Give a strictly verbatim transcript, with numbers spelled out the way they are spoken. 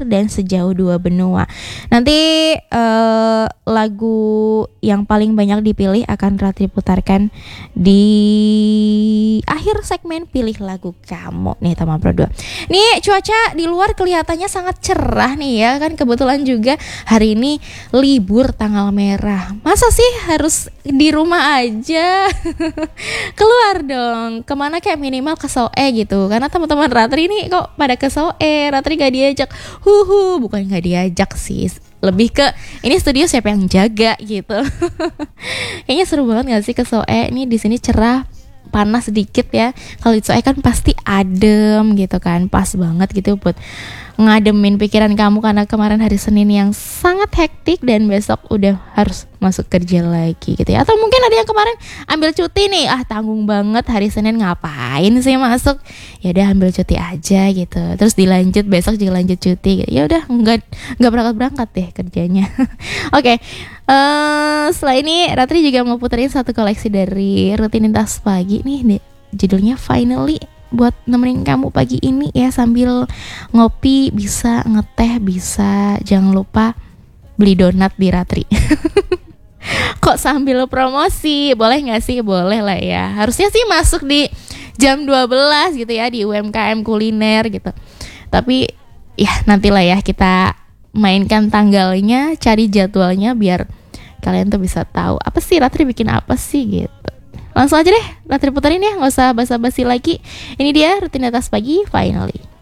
Air dan Sejauh Dua Benua. Nanti uh, lagu yang paling banyak dipilih akan Ratri putarkan di akhir segmen Pilih Lagu Kamu nih teman Pro dua. Nih cuaca di luar kelihatannya sangat cerah nih ya kan, kebetulan juga hari ini libur tanggal merah. Masa sih harus di rumah aja? Keluar dong, kemana kayak minimal ke Soe gitu. Karena teman-teman Ratri ini kok pada ke Soe, Ratri gak diajak. Huhu, bukan gak diajak sih, lebih ke ini studio siapa yang jaga gitu. Kayaknya seru banget gak sih ke Soe? Ini di sini cerah, panas sedikit ya. Kalau di Soe kan pasti adem gitu kan, pas banget gitu buat ngademin pikiran kamu karena kemarin hari Senin yang sangat hektik dan besok udah harus masuk kerja lagi gitu ya. Atau mungkin ada yang kemarin ambil cuti nih, ah tanggung banget hari Senin ngapain sih masuk, ya udah ambil cuti aja gitu, terus dilanjut besok juga lanjut cuti gitu. Ya udah nggak nggak berangkat berangkat deh kerjanya. Oke, okay. uh, setelah ini Ratri juga mau puterin satu koleksi dari Rutinitas Pagi nih deh, judulnya Finally, buat nemenin kamu pagi ini ya, sambil ngopi bisa, ngeteh bisa, jangan lupa beli donat di Ratri. Kok sambil promosi, boleh gak sih? Boleh lah ya, harusnya sih masuk di jam dua belas gitu ya, di U M K M kuliner gitu. Tapi ya nantilah ya, kita mainkan tanggalnya, cari jadwalnya biar kalian tuh bisa tahu apa sih Ratri bikin apa sih gitu. Langsung aja deh Ratri puterin ya, gak usah basa-basi lagi. Ini dia Rutinitas Pagi Finally.